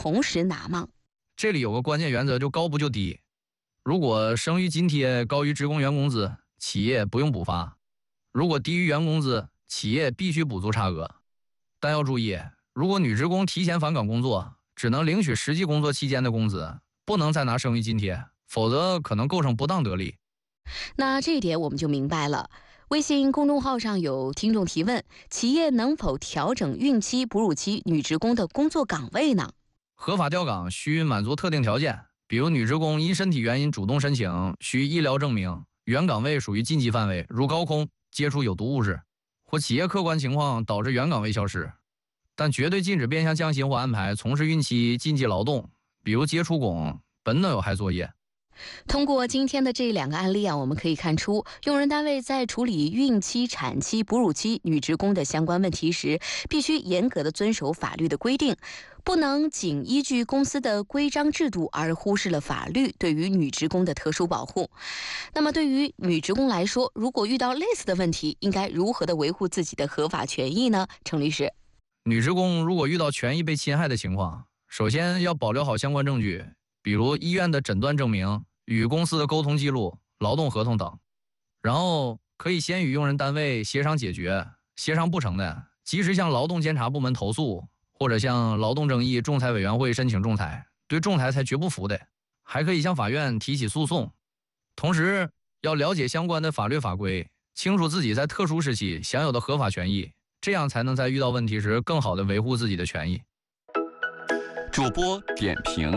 同时拿吗？ 这里有个关键原则，就高不就低。如果生育津贴高于职工原工资，企业不用补发；如果低于原工资，企业必须补足差额。但要注意，如果女职工提前返岗工作，只能领取实际工作期间的工资，不能再拿生育津贴，否则可能构成不当得利。 那这一点我们就明白了。微信公众号上有听众提问：企业能否调整孕期、哺乳期女职工的工作岗位呢？ 合法调岗需满足特定条件，比如女职工因身体原因主动申请，需医疗证明，原岗位属于禁忌范围，如高空、接触有毒物质，或企业客观情况导致原岗位消失。但绝对禁止变相降薪或安排从事孕期禁忌劳动，比如接触工、本能有害作业。 通过今天的这2个案例我们可以看出，用人单位在处理孕期、产期、哺乳期女职工的相关问题时，必须严格的遵守法律的规定，不能仅依据公司的规章制度而忽视了法律对于女职工的特殊保护。那么对于女职工来说，如果遇到类似的问题，应该如何的维护自己的合法权益呢？程律师， 女职工如果遇到权益被侵害的情况，首先要保留好相关证据，比如医院的诊断证明、与公司的沟通记录、劳动合同等。然后可以先与用人单位协商解决，协商不成的，及时向劳动监察部门投诉，或者向劳动争议仲裁委员会申请仲裁，对仲裁才绝不服的，还可以向法院提起诉讼。同时要了解相关的法律法规，清楚自己在特殊时期享有的合法权益，这样才能在遇到问题时更好地维护自己的权益。 主播点评。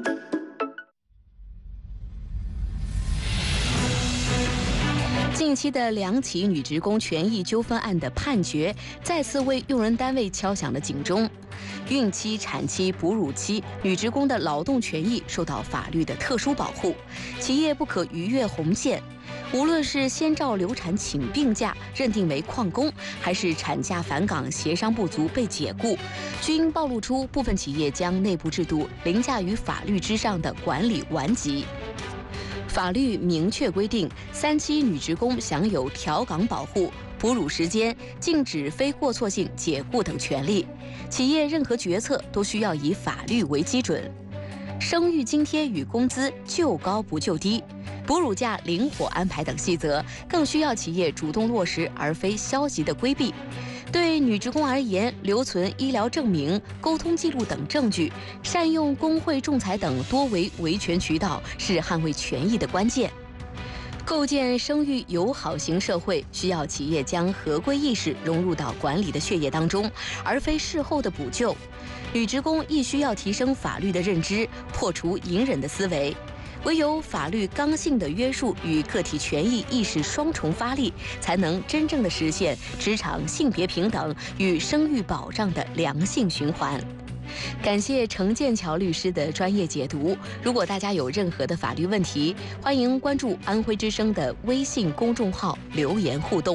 近期的2起女职工权益纠纷案的判决，再次为用人单位敲响了警钟。孕期、产期、哺乳期女职工的劳动权益受到法律的特殊保护，企业不可逾越红线。无论是先兆流产请病假认定为旷工，还是产假返岗协商不足被解雇，均暴露出部分企业将内部制度凌驾于法律之上的管理顽疾。法律明确规定，3期女职工享有调岗保护、哺乳时间、禁止非过错性解雇等权利。企业任何决策都需要以法律为基准。生育津贴与工资就高不就低，哺乳假灵活安排等细则，更需要企业主动落实，而非消极的规避。对女职工而言，留存医疗证明、沟通记录等证据，善用工会仲裁等多维维权渠道，是捍卫权益的关键。构建生育友好型社会，需要企业将合规意识融入到管理的血液当中，而非事后的补救。女职工亦需要提升法律的认知，破除隐忍的思维。唯有法律刚性的约束与个体权益意识双重发力，才能真正的实现职场性别平等与生育保障的良性循环。感谢程剑桥律师的专业解读。如果大家有任何的法律问题，欢迎关注安徽之声的微信公众号留言互动。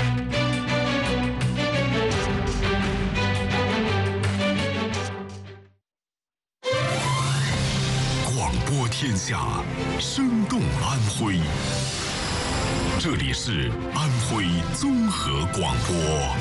广播天下，生动安徽。这里是安徽综合广播。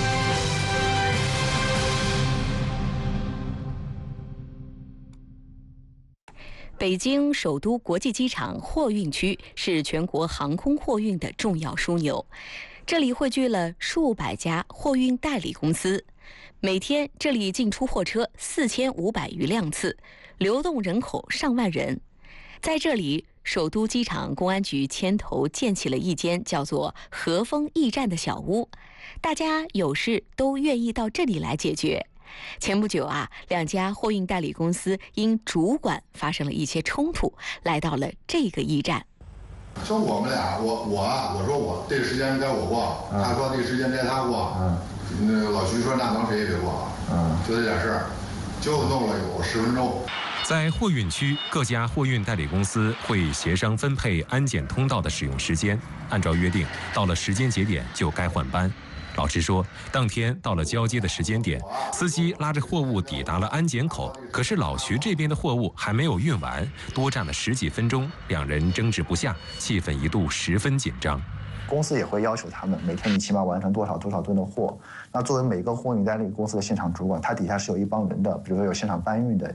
北京首都国际机场货运区是全国航空货运的重要枢纽，这里汇聚了数百家货运代理公司，每天这里进出货车4500余辆次，流动人口上万人。在这里，首都机场公安局牵头建起了一间叫做和风驿站的小屋，大家有事都愿意到这里来解决。前不久2家货运代理公司因主管发生了一些冲突，来到了这个驿站。 说我们俩，我说我这个时间该我过，他说这个时间该他过，那老徐说那能谁也别过，就这点事儿，就弄了有10分钟。 在货运区，各家货运代理公司会协商分配安检通道的使用时间，按照约定，到了时间节点就该换班。老实说，当天到了交接的时间点，司机拉着货物抵达了安检口，可是老徐这边的货物还没有运完，多站了10几分钟，两人争执不下，气氛一度十分紧张。 公司也会要求他们每天你起码完成多少吨的货。那作为每个货运代理公司的现场主管，他底下是有一帮人的，比如说有现场搬运的，